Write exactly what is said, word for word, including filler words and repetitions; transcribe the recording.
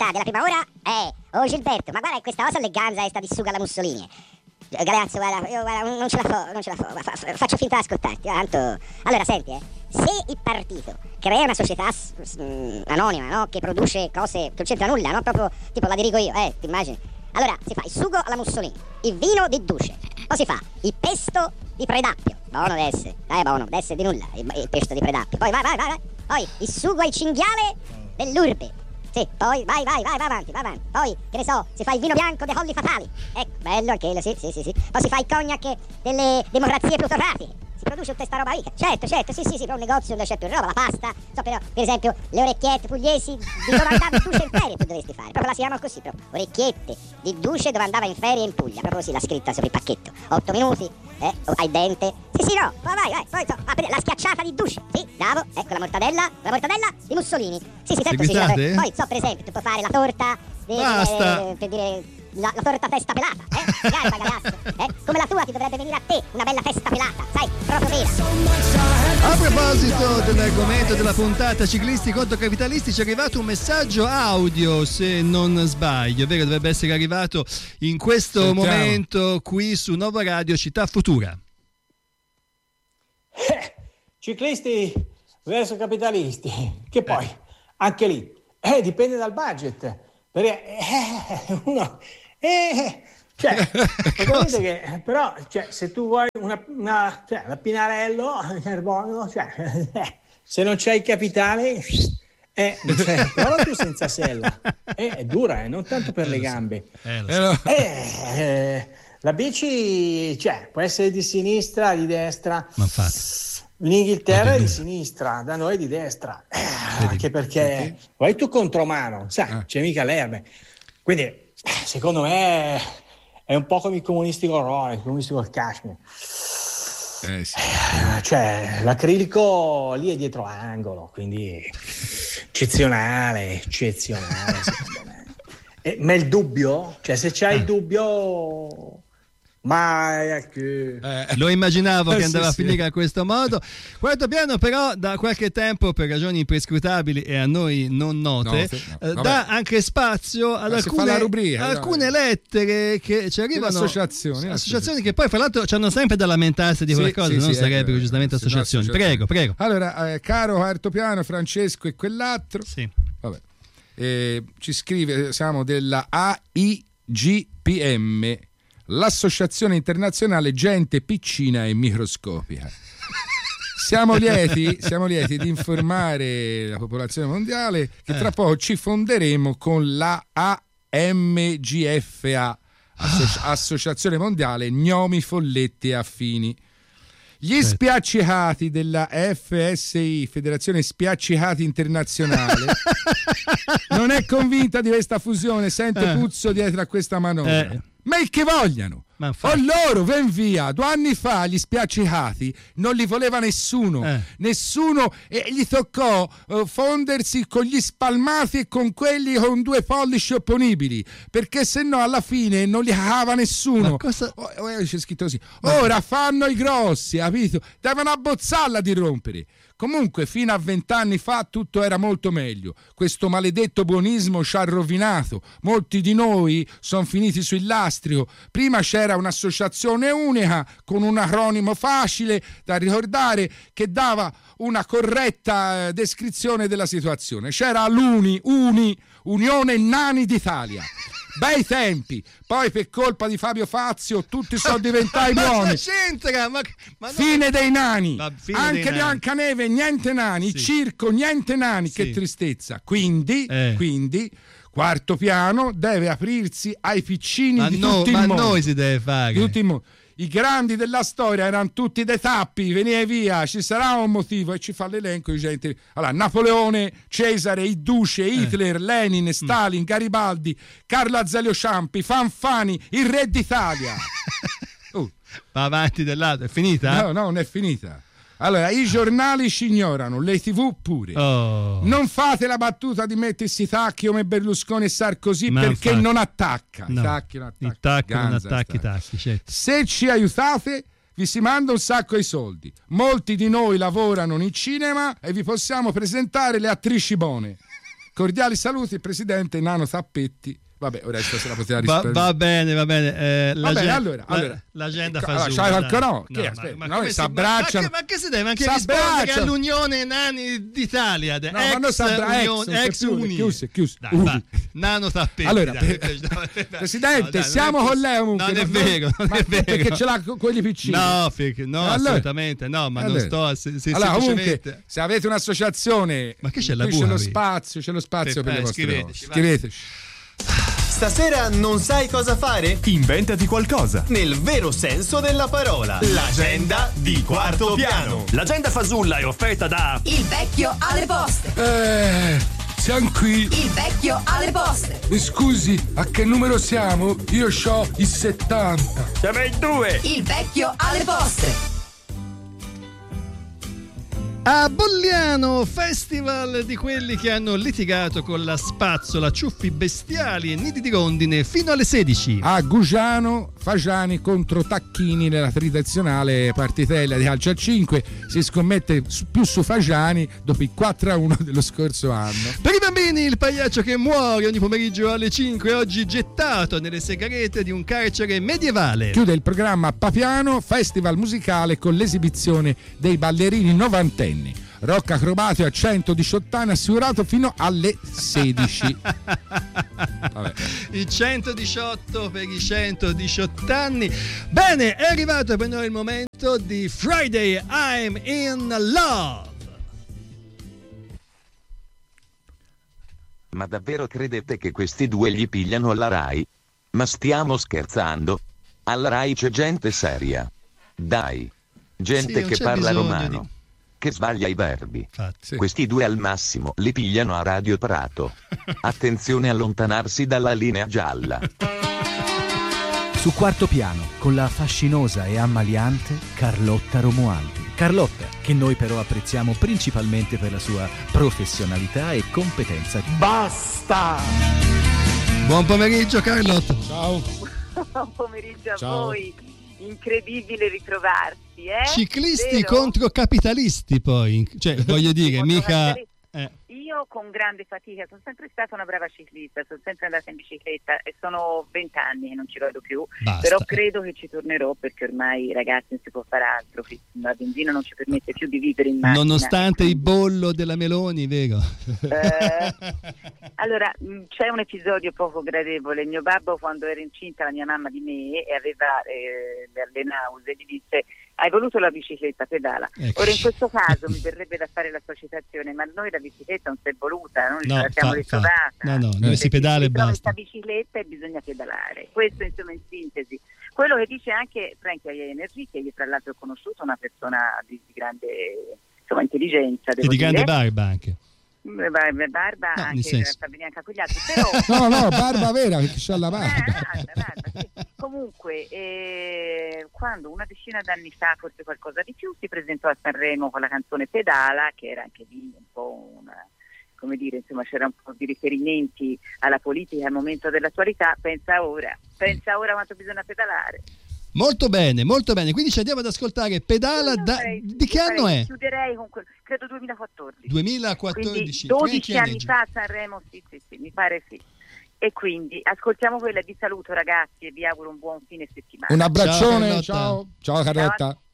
della prima ora è oh Gilberto, ma guarda questa cosa eleganza è sta di suga alla Mussolini. Ragazzi, guarda, io guarda, non ce la fo, non ce la fo, fa, fa, faccio finta di ascoltarti, tanto. Allora, senti, eh, se il partito crea una società s- s- anonima, no? Che produce cose che non c'entra nulla, no? Proprio tipo la dirigo io, eh, ti immagini? Allora, si fa il sugo alla Mussolini, il vino di Duce, poi si fa il pesto di Predappio, buono deve essere, dai, buono, deve essere di nulla, il, il pesto di Predappio, poi vai, vai, vai, vai, poi il sugo al cinghiale dell'Urbe. Sì, poi vai, vai, vai, vai avanti, vai avanti. Poi, che ne so, si fa il vino bianco dei Colli Fatali. Ecco, bello anche quello, sì, sì, sì, sì. Poi si fa il cognac delle democrazie plutorratiche. Si produce tutta sta roba lì. Certo, certo, sì, sì, sì, per un negozio dove c'è più roba, la pasta. So, però, per esempio, le orecchiette pugliesi di dove andava in Duce in ferie tu dovresti fare. Proprio la si chiama così, proprio. Orecchiette di Duce dove andava in ferie in Puglia. Proprio così, la scritta sopra il pacchetto. Otto minuti, eh, al dente. Sì, sì, no, vai, vai, vai. Poi, so, ah, la schiacciata di Duce. Sì, bravo, ecco la mortadella, la mortadella di Mussolini. Sì, sì, certo, sì, sì. Poi, so, per esempio, tu puoi fare la torta di, Basta. eh, per dire la, la torta testa pelata, eh? Garba, ragazzo, eh? Come la tua ti dovrebbe venire a te una bella testa pelata, sai, proprio vera. A proposito dell'argomento della puntata ciclisti contro capitalisti, ci è arrivato un messaggio audio, se non sbaglio, vero? Dovrebbe essere arrivato in questo Sentiamo. momento qui su Nova Radio Città Futura. Eh, ciclisti verso capitalisti, che poi eh. anche lì eh, dipende dal budget, perché eh, uno eh, cioè, capite che però cioè, se tu vuoi una, una cioè, la Pinarello il carbonio, cioè, eh, se non c'hai il capitale eh, cioè, però tu senza sella eh, è dura, eh, non tanto per eh, le gambe eh, so. eh, eh, la bici cioè, può essere di sinistra, di destra, ma infatti in Inghilterra è di sinistra, da noi è di destra, eh, anche perché vai tu contromano, sai, ah. c'è mica l'erbe, quindi secondo me è un po' come il comunistico Aurora, il comunistico il Kashmir. Eh, sì. eh, cioè l'acrilico lì è dietro angolo, quindi eccezionale, eccezionale secondo me. Eh, ma il dubbio, cioè se c'hai il dubbio... Ma eh, lo immaginavo che andava sì, a finire sì. a questo modo. Quarto piano però da qualche tempo, per ragioni imprescrutabili e a noi non note, no, sì, no. eh, dà anche spazio ad Ma alcune, rubrica, alcune no? lettere che ci arrivano, associazioni, associazioni che poi fra l'altro hanno sempre da lamentarsi di sì, qualcosa, sì, non sì, sarebbero eh, giustamente sì, associazioni. no, Prego, prego. Allora, eh, caro quarto piano, Francesco e quell'altro. Sì. Vabbè. Eh, ci scrive, siamo della A I G P M, l'Associazione Internazionale Gente Piccina e Microscopica. Siamo lieti, siamo lieti di informare la popolazione mondiale che tra poco ci fonderemo con la A M G F A, Associ- Associazione Mondiale Gnomi, Folletti e Affini. Gli spiaccicati della F S I, Federazione Spiaccicati Internazionale, non è convinta di questa fusione, sente puzzo dietro a questa manovra. Eh. Ma il che vogliano? O loro, ven via. Due anni fa gli spiaccicati non li voleva nessuno, eh. nessuno, e gli toccò uh, fondersi con gli spalmati e con quelli con due pollici opponibili, perché se no alla fine non li cagava nessuno. Cosa... Oh, oh, c'è scritto così. Ora fanno i grossi, capito? Devono abbozzarla di rompere. Comunque fino a vent'anni fa tutto era molto meglio. Questo maledetto buonismo ci ha rovinato. Molti di noi sono finiti sul lastrico. Prima c'era un'associazione unica con un acronimo facile da ricordare che dava una corretta descrizione della situazione. C'era l'Uni, Uni, Unione Nani d'Italia. Bei tempi. Poi per colpa di Fabio Fazio tutti sono diventati buoni. Ma, ma no. Fine dei nani. Ma fine anche dei Biancaneve niente nani, sì. Circo niente nani, sì. Che tristezza. Quindi, eh. quindi quarto piano deve aprirsi ai piccini ma di no, tutti ma il mondo. noi si deve fare. Di tutti il mondo. I grandi della storia erano tutti dei tappi, veniva via, ci sarà un motivo, e ci fa l'elenco di gente. Allora, Napoleone, Cesare, il Duce, Hitler, eh. Lenin, Stalin, Garibaldi, Carlo Azeglio Ciampi, Fanfani, il re d'Italia. uh. Va avanti dell'altro, è finita? No, no, non è finita. Allora, i giornali ci ignorano, le tivù pure. Oh. Non fate la battuta di mettersi i tacchi come Berlusconi e Sarkozy, ma perché infatti, non attacca. No. I tacchi non attacca. I tacchi non Ganza, attacchi i sta. tacchi, certo. Se ci aiutate, vi si manda un sacco di soldi. Molti di noi lavorano in cinema e vi possiamo presentare le attrici buone. Cordiali saluti, presidente Nano Tappetti. Vabbè, ora se la poteva va, risparmiare. va bene, va bene. Eh, Va bene, la, allora, la, allora. l'agenda Allora, fa su. c'hai qualche no? No, Che, ma, aspetta, ma no, come si si- ma- abbracciano. Ma, che, ma che si deve anche Si rispondere che è abbracciano. l'Unione Nani d'Italia, de- No, ex, ma non si abbra- ex, Unione, non ex si chiude, Uni. chiuso, chiuso. Dai, Uni. va. Nano Tappetti. Allora, dai. per- Presidente, No, dai, siamo non è con lei comunque. Non è non- vero, non ma è vero. Perché ce l'ha con quelli piccini. No, Fic, no, Allora- assolutamente no, ma allora- non sto a se, se allora, semplicemente... comunque, se avete un'associazione, Ma che c'è la qui c'è Buhavi? lo spazio, c'è lo spazio Eh, per le eh, vostre scriveteci, cose. vai. Scriveteci. Stasera non sai cosa fare? Inventati qualcosa. Nel vero senso della parola. L'agenda di quarto piano. L'agenda fasulla è offerta da Il vecchio alle poste. Eh, siamo qui. Il vecchio alle poste. Mi scusi, a che numero siamo? Io c'ho il settanta. Siamo in due. Il vecchio alle poste. A Bolliano, festival di quelli che hanno litigato con la spazzola, ciuffi bestiali e nidi di rondine fino alle sedici. A Gugiano, Fagiani contro Tacchini nella tradizionale partitella di calcio a cinque. Si scommette su- più su Fagiani dopo il quattro a uno dello scorso anno. Per i bambini, il pagliaccio che muore ogni pomeriggio alle cinque, oggi gettato nelle segrete di un carcere medievale. Chiude il programma Papiano, festival musicale con l'esibizione dei ballerini novantenni. Rock acrobatico a centodiciotto anni assicurato fino alle sedici. Vabbè. I centodiciotto per i centodiciotto anni. Bene, è arrivato per noi il momento di Friday I'm in Love. Ma davvero credete che questi due gli pigliano alla Rai? Ma stiamo scherzando? Alla Rai c'è gente seria. Dai. Gente Sì, non che c'è parla bisogno romano. di- Che sbaglia i verbi. Infatti. Sì. Questi due al massimo li pigliano a Radio Prato. Attenzione a allontanarsi dalla linea gialla. Su quarto piano, con la fascinosa e ammaliante Carlotta Romualdi. Carlotta, che noi però apprezziamo principalmente per la sua professionalità e competenza. Basta! Buon pomeriggio Carlotta. Ciao. Buon pomeriggio a Ciao. voi. Incredibile ritrovarsi, eh? Ciclisti Vero? contro capitalisti poi, cioè voglio dire, Contro mica... capitalisti. Eh. Io con grande fatica, sono sempre stata una brava ciclista, sono sempre andata in bicicletta e sono vent'anni che non ci vado più, Basta. però credo che ci tornerò perché ormai ragazzi non si può fare altro, la benzina non ci permette più di vivere in macchina. Nonostante il bollo della Meloni, vero? Eh, allora, mh, c'è un episodio poco gradevole. Mio babbo, quando era incinta la mia mamma di me e aveva eh, le nausee, gli disse: hai voluto la bicicletta, pedala. Ecco. Ora in questo caso mi verrebbe da fare la sua citazione, ma noi la bicicletta non si è voluta, noi No, ce la siamo fa- ritrovata. fa- no, no, dove si Perché pedala e si trova basta. questa bicicletta e bisogna pedalare. Questo insomma in sintesi. Quello che dice anche Frank Energy, che io tra l'altro ho conosciuto, una persona di, di grande insomma, intelligenza, E devo di grande dire. barba anche. Beh, beh, barba No, nel anche senso. fa venire anche a quegli altri, però No, no, barba vera perché c'ha la Eh, barba. barba, barba, sì. Comunque eh, quando una decina d'anni fa, forse qualcosa di più, si presentò a Sanremo con la canzone Pedala, che era anche lì un po' una, come dire, insomma c'era un po' di riferimenti alla politica al momento dell'attualità. Pensa ora, pensa ora quanto bisogna pedalare. Molto bene, molto bene. Quindi ci andiamo ad ascoltare Pedala Io da... farei- Di che io anno farei- è? Chiuderei con quel, credo duemilaquattordici. duemilaquattordici. Quindi dodici Frankie anni Energy. fa a Sanremo, sì, sì, sì, mi pare sì. E quindi ascoltiamo quella. Vi saluto ragazzi e vi auguro un buon fine settimana. Un abbraccione, Ciao, ciao. Carlotta. Ciao Carlotta.